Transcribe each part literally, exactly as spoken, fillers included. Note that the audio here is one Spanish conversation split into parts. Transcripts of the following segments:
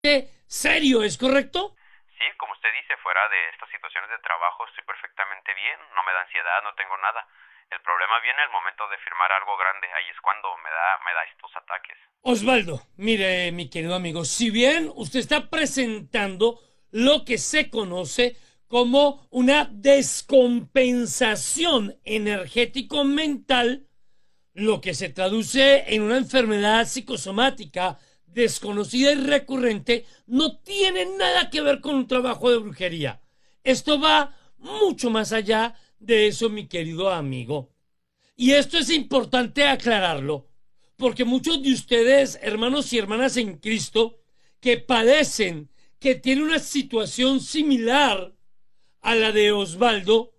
serio, ¿es correcto? Sí, como usted dice, fuera de estas situaciones de trabajo estoy perfectamente bien, no me da ansiedad, no tengo nada. El problema viene al momento de firmar algo grande, ahí es cuando me da, me da estos ataques. Osvaldo, mire, mi querido amigo, si bien usted está presentando lo que se conoce como una descompensación energético-mental, lo que se traduce en una enfermedad psicosomática desconocida y recurrente, no tiene nada que ver con un trabajo de brujería. Esto va mucho más allá de eso, mi querido amigo. Y esto es importante aclararlo, porque muchos de ustedes, hermanos y hermanas en Cristo, que padecen, que tienen una situación similar a la de Osvaldo,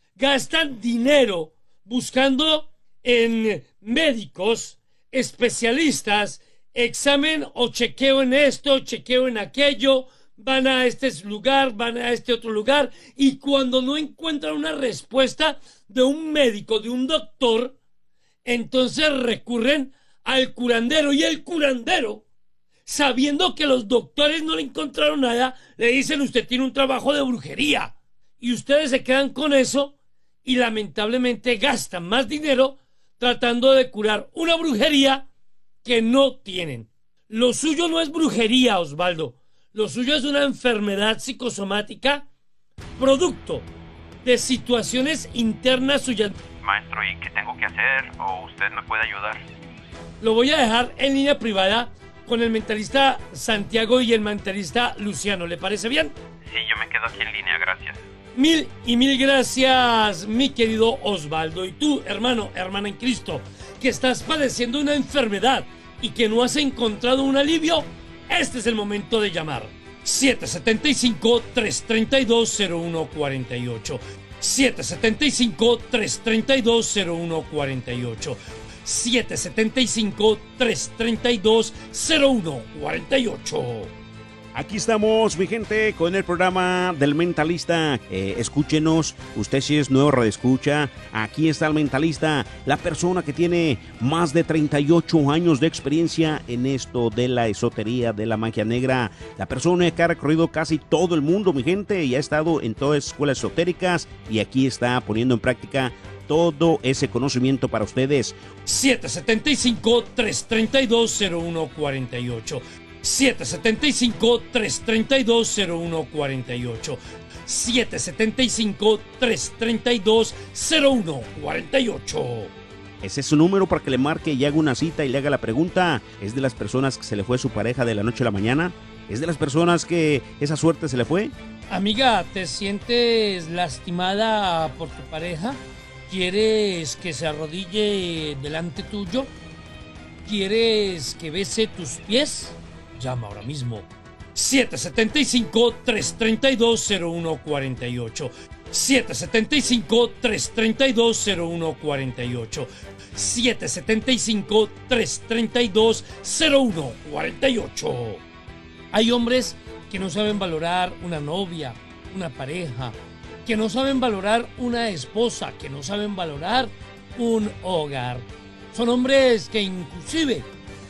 gastan dinero buscando en médicos, especialistas, examen o chequeo en esto, chequeo en aquello, van a este lugar, van a este otro lugar, y cuando no encuentran una respuesta de un médico, de un doctor, entonces recurren al curandero, y el curandero, sabiendo que los doctores no le encontraron nada, le dicen: usted tiene un trabajo de brujería, y ustedes se quedan con eso y lamentablemente gastan más dinero tratando de curar una brujería que no tienen. Lo suyo no es brujería, Osvaldo. Lo suyo es una enfermedad psicosomática producto de situaciones internas suyas. Maestro, ¿y qué tengo que hacer? ¿O usted me puede ayudar? Lo voy a dejar en línea privada con el mentalista Santiago y el mentalista Luciano. ¿Le parece bien? Sí, yo me quedo aquí en línea, gracias. Mil y mil gracias, mi querido Osvaldo. Y tú, hermano, hermana en Cristo, que estás padeciendo una enfermedad y que no has encontrado un alivio, este es el momento de llamar. siete siete cinco, tres tres dos, cero uno cuatro ocho. siete siete cinco, tres tres dos, cero uno cuatro ocho. siete siete cinco, tres tres dos, cero uno cuatro ocho. Aquí estamos, mi gente, con el programa del Mentalista. Eh, escúchenos, usted si es nuevo radioescucha, aquí está el Mentalista, la persona que tiene más de treinta y ocho años de experiencia en esto de la esotería, de la magia negra. La persona que ha recorrido casi todo el mundo, mi gente, y ha estado en todas las escuelas esotéricas, y aquí está poniendo en práctica todo ese conocimiento para ustedes. siete siete cinco, tres tres dos, cero uno cuatro ocho. siete siete cinco, tres tres dos, cero uno cuatro ocho. siete siete cinco, tres tres dos, cero uno cuatro ocho. Ese es su número para que le marque y haga una cita y le haga la pregunta. ¿Es de las personas que se le fue su pareja de la noche a la mañana? ¿Es de las personas que esa suerte se le fue? Amiga, ¿te sientes lastimada por tu pareja? ¿Quieres que se arrodille delante tuyo? ¿Quieres que bese tus pies? Llama ahora mismo. siete siete cinco, tres tres dos, cero uno cuatro ocho. siete siete cinco, tres tres dos, cero uno cuatro ocho. siete siete cinco, tres tres dos, cero uno cuatro ocho. Hay hombres que no saben valorar una novia, una pareja, que no saben valorar una esposa, que no saben valorar un hogar. Son hombres que inclusive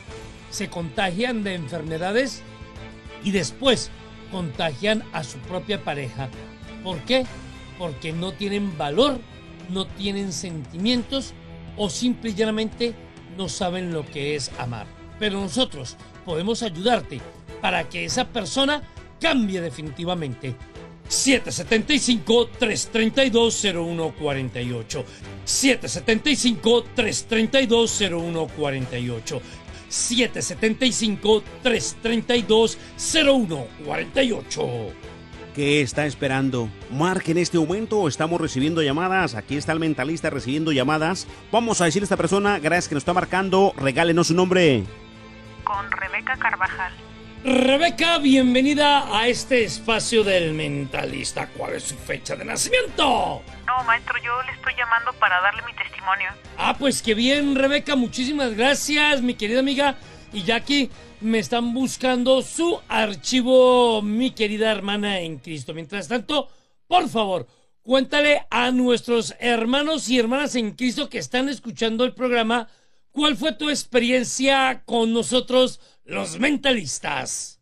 se contagian de enfermedades y después contagian a su propia pareja. ¿Por qué? Porque no tienen valor, no tienen sentimientos o simple y llanamente no saben lo que es amar. Pero nosotros podemos ayudarte para que esa persona cambie definitivamente. siete siete cinco, tres tres dos, cero uno cuatro ocho. siete siete cinco, tres tres dos, cero uno cuatro ocho. siete siete cinco, tres tres dos, cero uno cuatro ocho. ¿Qué está esperando? Marque en este momento, estamos recibiendo llamadas. Aquí está el Mentalista recibiendo llamadas. Vamos a decirle a esta persona, gracias que nos está marcando, regálenos su nombre. Con Rebeca Carvajal. Rebeca, bienvenida a este espacio del Mentalista. ¿Cuál es su fecha de nacimiento? No, maestro, yo le estoy llamando para darle mi testimonio. Ah, pues qué bien, Rebeca, muchísimas gracias, mi querida amiga. Y ya que me están buscando su archivo, mi querida hermana en Cristo. Mientras tanto, por favor, cuéntale a nuestros hermanos y hermanas en Cristo que están escuchando el programa, ¿cuál fue tu experiencia con nosotros, los mentalistas?